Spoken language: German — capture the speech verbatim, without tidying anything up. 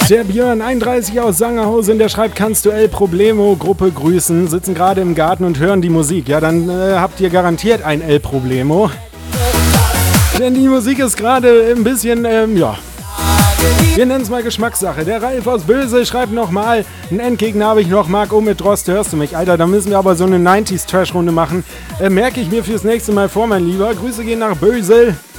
Der Björn einunddreißig aus Sangerhausen, der schreibt, kannst du El Problemo Gruppe grüßen, sitzen gerade im Garten und hören die Musik. Ja, dann äh, habt ihr garantiert ein El Problemo. Denn die Musik ist gerade ein bisschen, ähm, ja, wir nennen es mal Geschmackssache. Der Ralf aus Böse schreibt nochmal, einen Endgegner habe ich noch, Marc-O mit Drost, hörst du mich? Alter, da müssen wir aber so eine neunziger Trash-Runde machen. Äh, merke ich mir fürs nächste Mal vor, mein Lieber. Grüße gehen nach Böse.